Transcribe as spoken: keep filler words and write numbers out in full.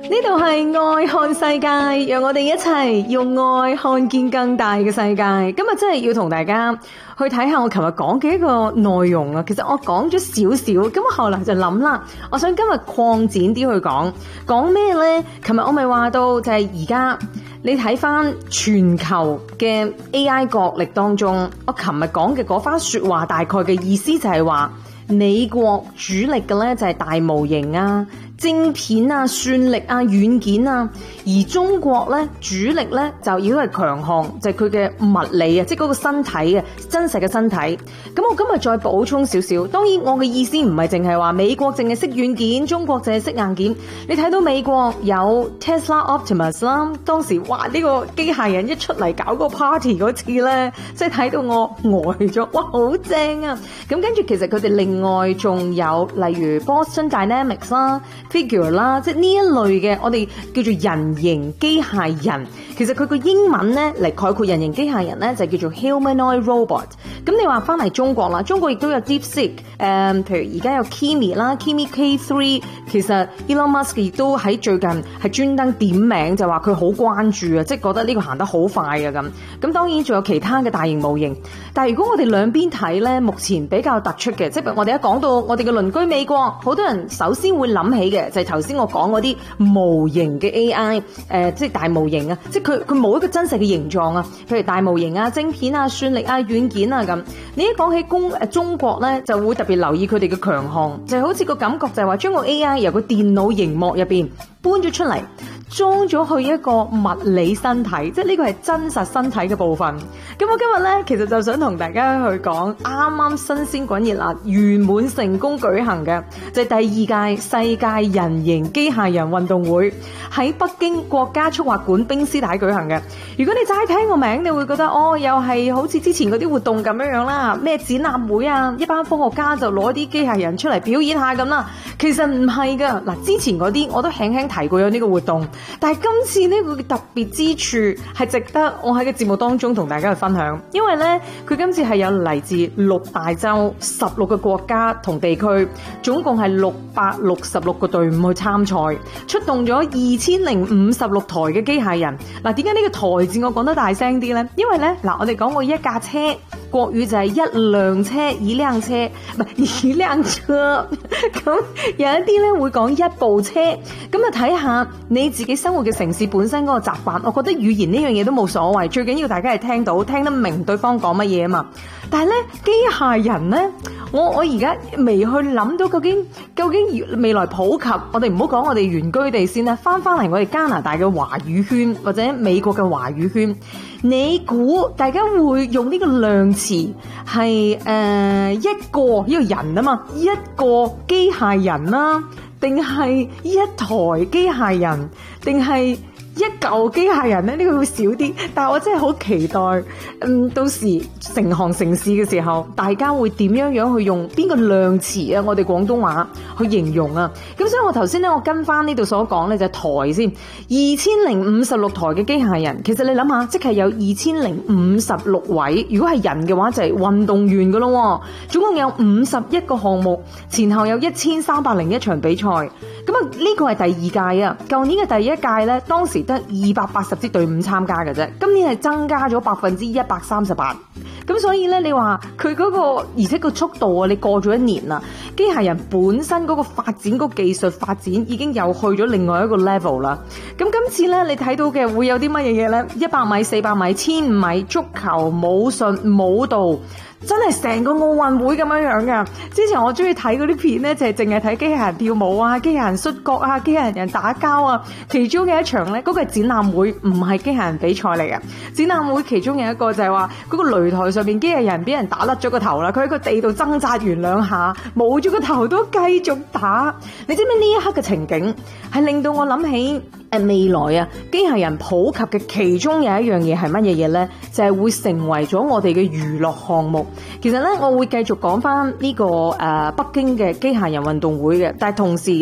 呢度係愛看世界，讓我哋一齊用愛看見更大嘅世界。今日真係要同大家去睇下我琴日講嘅一個內容啊。其實我講咗少少，咁我後來就諗啦，我想今日擴展啲去講，講咩呢？琴日我咪話到就係而家你睇翻全球嘅 A I 角力當中，我琴日講嘅嗰番說話大概嘅意思就係話，美國主力嘅咧就係大模型啊、晶片啊、算力啊、軟件啊，而中國咧主力咧就要係強項，就係佢嘅物理啊，即係嗰個身體嘅真實嘅身體。咁我今日再補充少少，當然我嘅意思唔係淨係話美國淨係識軟件，中國淨係識硬件。你睇到美國有 Tesla Optimus 啦，當時哇呢個機械人一出嚟搞個 party 嗰次咧，即係睇到我呆咗，哇好正啊！咁跟住其實佢哋另外仲有例如 Boston Dynamics 啦、Figure 啦，即係呢一類嘅我哋叫做人形機械人。其實佢個英文咧嚟概括人形機械人咧就叫做 humanoid robot。咁你話翻嚟中國啦，中國亦都有 DeepSeek，誒、呃，譬如而家有 Kimi 啦 ，Kimi K 三，其實 Elon Musk 亦都喺最近係專登點名就話佢好關注啊，即係覺得呢個行得好快啊咁。咁當然仲有其他嘅大型模型，但係如果我哋兩邊睇咧，目前比較突出嘅，即係我哋一講到我哋嘅鄰居美國，好多人首先會諗起嘅就係頭先我講嗰啲模型嘅 A I，誒、呃，即係大模型啊，即係佢佢冇一個真實嘅形狀啊，譬如大模型啊、晶片啊、算力啊、軟件啊咁。你一講起公誒中國咧，就會特別留意佢哋嘅強項，就係好似個感覺就係話將個 A I 由個電腦熒幕入邊搬咗出嚟，裝咗去一個物理身體，即係呢個係真實身體嘅部分。咁我今日咧，其實就想同大家去講啱啱新鮮滾熱辣、圓滿成功舉行嘅，就係第二屆世界人形機械人運動會喺北京國家速滑館冰絲帶舉行嘅。如果你齋聽個名，你會覺得哦，又係好似之前嗰啲活動咁樣樣啦，咩展覽會啊，一班科學家就攞啲機械人出嚟表演下咁啦。其實唔係噶，嗱，之前嗰啲我都輕輕提過有呢個活動。但係今次呢個特別之處係值得我喺個節目當中同大家去分享，因為呢，佢今次係有嚟自六大洲十六個國家同地區，總共係六百六十六個隊伍去參賽，出動咗二千零五十六台嘅機械人。嗱，點解呢個台字我講得大聲啲呢？因為呢，嗱，我哋講過一架車，國語就係一輛車，一輛車，唔係一輛車。咁有一啲咧會講一部車，咁就睇下你自己生活嘅城市本身嗰個習慣。我覺得語言呢樣嘢都冇所謂，最緊要大家係聽到聽得明對方講乜嘢啊嘛。但係咧機械人咧，我我而家未去諗到究竟究竟未來普及，我哋唔好講我哋原居地先啦，翻翻嚟我哋加拿大嘅華語圈或者美國嘅華語圈，你估大家會用呢個量詞係誒一個一個人啊嘛，一個機械人啦，定係一台機械人，定係一嚿機械人咧？呢、這個會少啲，但係我真係好期待，嗯，到時成行成市嘅時候，大家會點樣樣去用邊個量詞啊？我哋廣東話去形容啊。咁所以我頭先咧，我跟翻呢度所講咧就係台先，二千零五十六台嘅機械人。其實你諗下，即係有二千零五十六位，如果係人嘅話就係運動員噶咯。總共有五十一個項目，前後有一千三百零一場比賽。咁啊，呢個係第二屆啊，舊年嘅第一屆咧，當時得二百八十支隊伍參加嘅啫，今年係增加咗百分之一百三十八。咁所以咧，你話佢嗰個，而且個速度啊，你過咗一年啦，機械人本身嗰個發展，嗰個技術發展已經又去咗另外一個 level 啦。咁今次咧，你睇到嘅會有啲乜嘢嘢咧？一百米、四百米、千五米、足球、武術、舞蹈。真係成個奧運會咁樣樣噶。之前我中意睇嗰啲片咧，就係淨係睇機械人跳舞啊、機械人摔角啊、機械人打交啊。其中嘅一場咧，嗰個係展覽會，唔係機械人比賽嚟嘅。展覽會其中有一個就係話，嗰個擂台上邊機械人俾人打甩咗個頭啦，佢喺個地度掙扎完兩下，冇咗個頭都繼續打。你知唔知呢一刻嘅情景係令到我諗起誒未來啊機械人普及嘅其中有一樣嘢係乜嘢嘢咧？就係會成為咗我哋嘅娛樂項目。其實咧，我會繼續講翻呢個誒北京嘅機械人運動會嘅，但係同時